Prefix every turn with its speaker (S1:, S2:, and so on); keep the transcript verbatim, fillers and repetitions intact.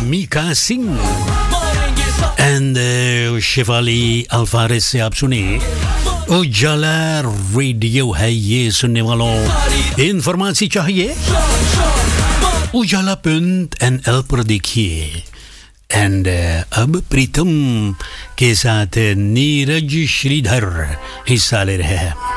S1: Mika Singh and Shivali अल्फारेज से आप सुने उजाला रेडियो है ये सुनने वालों इन्फॉर्मेशन चाहिए उजाला पुंट एन एल पर देखिए एंड अब प्रीतम के साथ नीरज श्रीधर हिस्सा ले रहे हैं